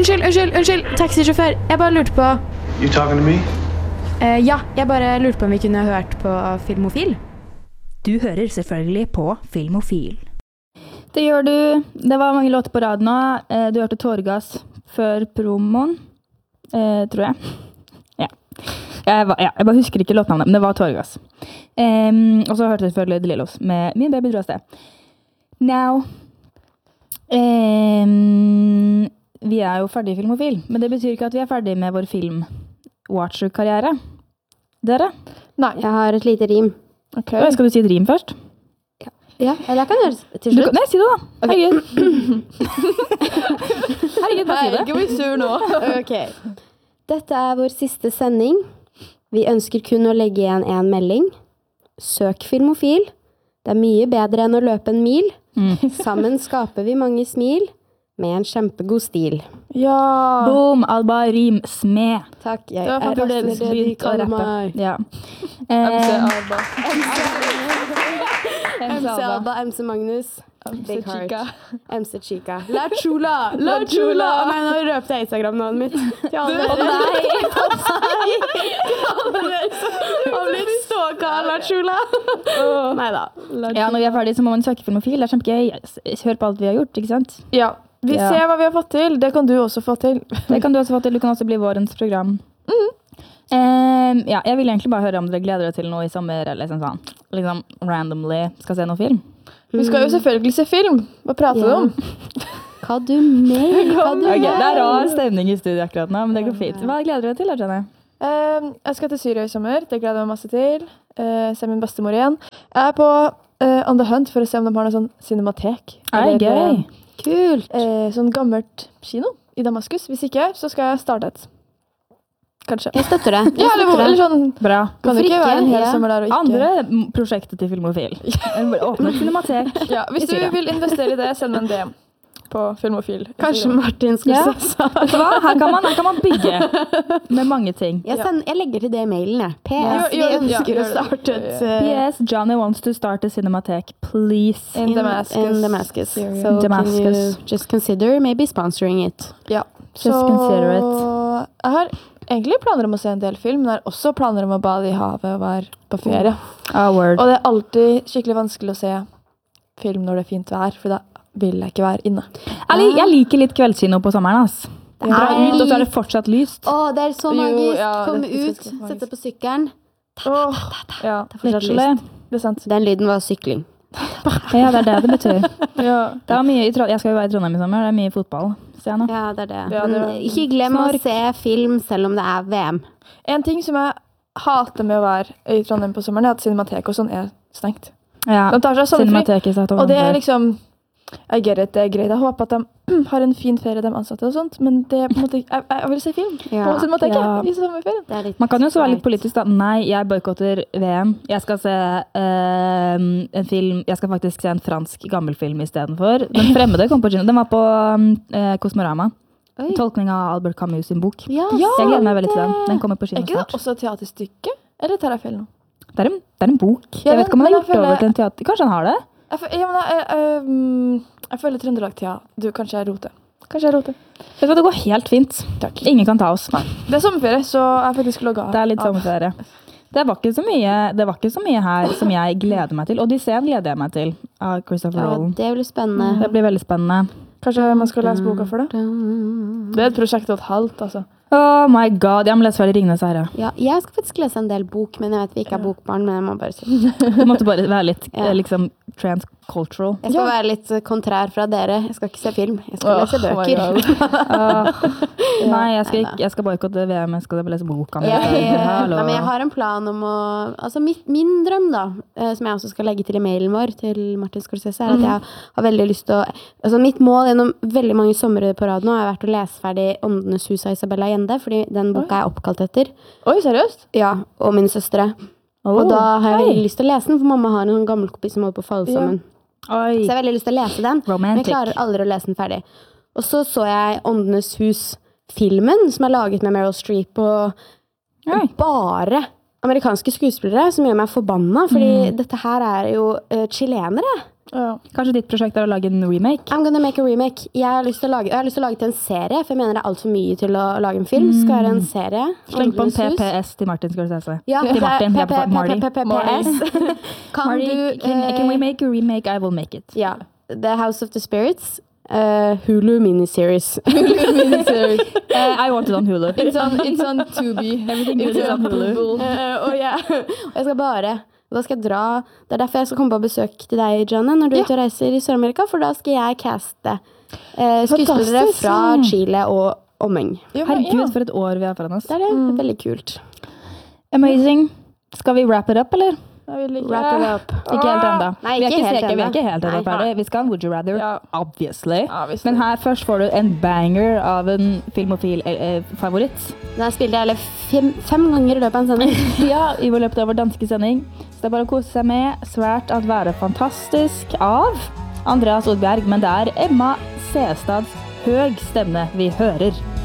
Unnskyld, taxisjåfør. Jeg bare lurte på... You talking to me? Ja, jeg bare lurte på om vi kunne hørt på Filmofil. Du hører selvfølgelig på Filmofil. Det gjør du. Det var mange låter på rad nå. Du hørte Tårgass før promoen, tror jeg. Ja. Jeg bare husker ikke låtnavnet, men det var Tårgass. Og så hørte jeg selvfølgelig The Lillos med Min baby dro av sted. Now, vi er jo ferdig i Filmofil, men det betyr ikke at vi er ferdig med vår film-watcher-karriere. Dere? Nei. Jeg har et lite rim. Okay. Skal du si et rim først? Ja, eller jeg kan gjøre det til slutt. Nei, si det da. Okay. Herregud, bare si det. Ikke bli sur nå. Ok. Dette er vår siste sending. Vi ønsker kun å legge igjen en melding. Søk Filmofil. Det er mye bedre enn å løpe en mil. Sammen skaper vi mange smil. Med en kjempegod stil. Ja! Boom, Alba Rim Smed. Takk, jeg er faktisk begynt å rappe. Ja. MC Alba. MC Alba, MC Magnus. MC Chica. MC Chica. La Chula! La Chula! Nei, nå røpte jeg Instagram-navnet mitt. Til alle dere. Har blitt ståka av La Chula. Neida. Ja, når vi er ferdige så må man søke Filmofil. Det er kjempegøy. Hør på alt vi har gjort, ikke sant? Ja. Vi ser hva vi har fått til. Det kan du også få til. Det kan du også få til. Du kan også bli vårens program. Ja, jeg vil egentlig bare høre om dere gleder dere til noe i sommer, eller liksom randomly skal se noe film. Vi skal jo selvfølgelig se film. Hva prater du om? Hva du mener? Okay, det er rar stemning i studiet akkurat nå, men det går fint. Hva gleder dere til, Arjane? Jeg skal til Syria i sommer. Det gleder jeg meg masse til. Se min bestemor igjen. Jeg er på On the Hunt for å se om de har noe sånn cinematek. Gøy. Kult. Sånn gammelt kino i Damaskus. Hvis ikke, så skal jeg starte et. Kanskje. Jeg støtter det. Ja, eller sånn. Bra. Kan det ikke være en hel sommer der og ikke... Andre prosjektet til Filmofil. Åpne et cinematek. Ja, hvis du vil investere i det, send meg en DM på Filmofil. Kanskje Martin skulle sa. Vet du hva? Her kan man bygge med mange ting. Jeg legger til det i mailen, jeg. PS, vi ønsker å starte et... PS, Johnny wants to start a cinematek, please. In Damascus. So can you just consider maybe sponsoring it? Ja. Just consider it. Jeg har egentlig planer om å se en del film, men jeg har også planer om å bade i havet og være på ferie. Word. Og det er alltid skikkelig vanskelig å se film når det er fint vær, for da vil jeg ikke være inne. Jeg liker litt kveldskino på sommeren, ass. Dra ut, og så er det fortsatt lyst. Det er så magisk. Komme ut, sette på sykkelen. Ja, det er fortsatt lyst. Det er sant. Den lyden var sykling. Ja, det er det betyr. Det er mye, jeg skal jo være i Trondheim i sommer, det er mye fotball. Ja, det er det. Men ikke glem å se film selv om det er VM. En ting som jeg hater med å være i Trondheim på sommeren er at cinematek og sånn er stengt. Ja, de tar seg sommerfri, og det er liksom I get it, det er greit. Jeg håper at de har en fin ferie, de ansatte og sånt, men det er på en måte, jeg vil se film på cinemateket i sommerferien. Man kan jo også være litt politisk da. Nei, jeg boykotter VM. Jeg skal se en film, jeg skal faktisk se en fransk gammelfilm i stedet for. Den fremmede kom på kino. Den var på Kosmorama. Tolkning av Albert Camus sin bok. Ja, jeg gleder meg veldig til den. Den kommer på kino snart. Er ikke det også teaterstykke? Eller tar jeg feil nå? Det er en bok. Jeg vet ikke om han har gjort over til en teater. Kanskje han har det? Jeg føler Trøndelag-tida. Du, kanskje jeg roter. Vet du hva, det går helt fint. Takk. Ingen kan ta oss. Nei. Det er sommerferie, så jeg faktisk logget av. Det er litt sommerferie. Det var ikke så mye her som jeg gleder meg til. Odysseen gleder jeg meg til av Christopher Nolan. Det blir spennende. Det blir veldig spennende. Kanskje man skal lese boka for det? Det er et prosjekt og et halvt, altså. Oh my god, jeg må lese ferdig Ringenes herre. Ja, jeg skal faktisk lese en del bok, men jeg vet vi ikke er bokbarn, men jeg må bare si. Du måtte bare være litt liksom transcultural. Jeg skal være litt kontrær fra dere. Jeg skal ikke se film, jeg skal lese bøker. Nei, jeg skal boykotte VM, jeg skal lese boka. Nei, men jeg har en plan om å... Altså min drøm da, som jeg også skal legge til i mailen vår til Martin Scorsese, er at jeg har veldig lyst til å... Altså mitt mål gjennom veldig mange somre på rad nå har vært å lese ferdig Åndenes hus av Isabella Allende, fordi den boka er oppkalt etter. Oi, seriøst? Ja, og mine søstre. Og da har jeg veldig lyst til å lese den, for mamma har en sånn gammel kopi som holder på å falle sammen. Så jeg har veldig lyst til å lese den, men jeg klarer aldri å lese den ferdig. Og så jeg Åndenes hus-filmen, som er laget med Meryl Streep, og bare amerikanske skuespillere, som gjør meg forbanna, fordi dette her er jo chilenere. Kanskje ditt prosjekt er å lage en remake? I'm gonna make a remake. Jeg har lyst til å lage til en serie, for jeg mener det er alt for mye til å lage en film. Skal være en serie. Sleng på en PPS til Martin, skal du si. Ja, til Martin. PPS. Can we make a remake? I will make it. Ja. The House of the Spirits. Hulu miniseries. I want it on Hulu. It's on Tubi. Everything is on Hulu. Og jeg skal bare... Da skal jeg dra... Det er derfor jeg skal komme på besøk til deg, Janne, når du er ute og reiser i Sør-Amerika, for da skal jeg caste skuespillere fra Chile og omheng. Herregud, for et år vi har foran oss. Det er veldig kult. Amazing. Skal vi wrap it up, eller? Wrap it up. Ikke helt enda. Nei, vi er ikke helt enda ferdig. Vi skal ha en Would You Rather, obviously. Men her først får du en banger av en filmofil-favoritt. Den spilte jeg 5 ganger i løpet av en sending. I løpet av vår danske sending. Så det er bare å kose seg med Svært at være fantastisk av Andreas Odbjerg, men det er Emma Sestads høg stemme vi hører.